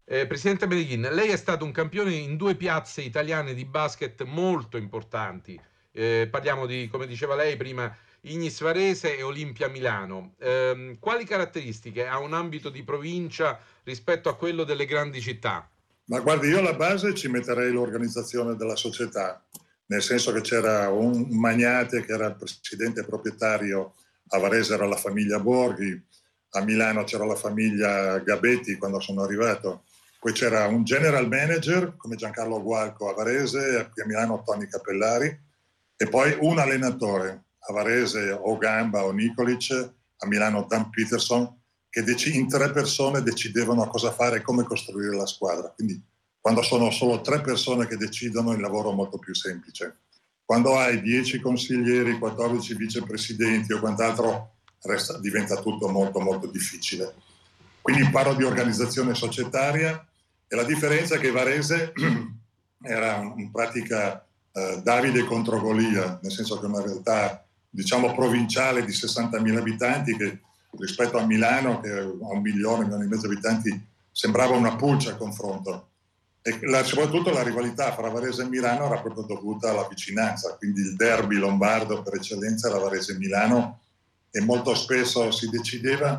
Presidente Medellin, lei è stato un campione in due piazze italiane di basket molto importanti. Parliamo di, come diceva lei prima, Ignis Varese e Olimpia Milano. Quali caratteristiche ha un ambito di provincia rispetto a quello delle grandi città? Ma guardi, io alla base ci metterei l'organizzazione della società, nel senso che c'era un magnate che era il presidente proprietario, a Varese era la famiglia Borghi, a Milano c'era la famiglia Gabetti quando sono arrivato, poi c'era un general manager come Giancarlo Gualco a Varese, a Milano Tony Cappellari, e poi un allenatore, a Varese o Gamba o Nikolic, a Milano Dan Peterson, che in 3 persone decidevano cosa fare e come costruire la squadra. Quindi quando sono solo 3 persone che decidono, il lavoro è molto più semplice. Quando hai 10 consiglieri, 14 vicepresidenti o quant'altro, diventa tutto molto molto difficile. Quindi parlo di organizzazione societaria, e la differenza è che Varese era in pratica Davide contro Golia, nel senso che è una realtà, diciamo, provinciale di 60.000 abitanti che rispetto a Milano, che ha 1 milione e mezzo di abitanti, sembrava una pulce a confronto. E soprattutto la rivalità fra Varese e Milano era proprio dovuta alla vicinanza, quindi il derby lombardo per eccellenza era Varese-Milano, e molto spesso si decideva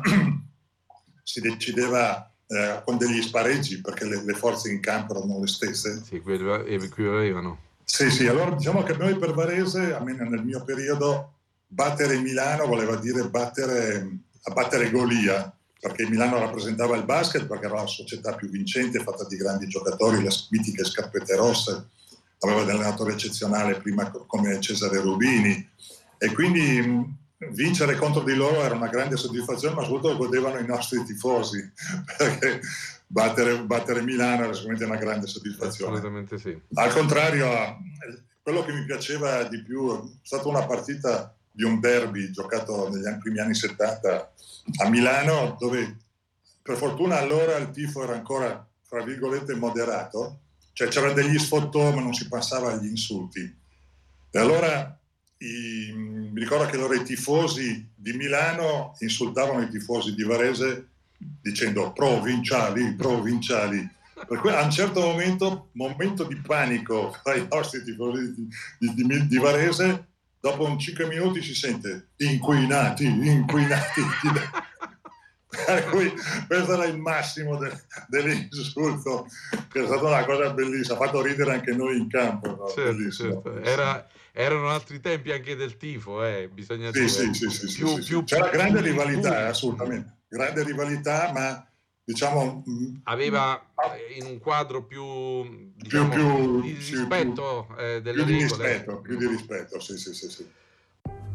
con degli spareggi, perché le forze in campo erano le stesse. Sì, equivalevano. Sì, allora diciamo che noi per Varese, almeno nel mio periodo, battere Milano voleva dire abbattere Golia, perché Milano rappresentava il basket, perché era la società più vincente, fatta di grandi giocatori, le mitiche scarpette rosse, aveva un allenatore eccezionale prima come Cesare Rubini, e quindi vincere contro di loro era una grande soddisfazione, ma soprattutto godevano i nostri tifosi, perché battere Milano era sicuramente una grande soddisfazione. Assolutamente sì. Al contrario, quello che mi piaceva di più è stata una partita di un derby giocato negli primi anni 70 a Milano, dove per fortuna allora il tifo era ancora, fra virgolette, moderato, cioè c'erano degli sfottò ma non si passava agli insulti. E allora mi ricordo che allora i tifosi di Milano insultavano i tifosi di Varese dicendo provinciali. Per cui a un certo momento di panico tra i nostri tifosi di Varese, dopo un 5 minuti si sente inquinati. Per cui questo era il massimo dell'insulto, che è stata una cosa bellissima, ha fatto ridere anche noi in campo, no? Certo. Erano altri tempi anche del tifo, bisogna dire. Sì. C'era grande rivalità, assolutamente, grande rivalità, ma diciamo aveva in un quadro più di rispetto delle regole. Più di rispetto, sì.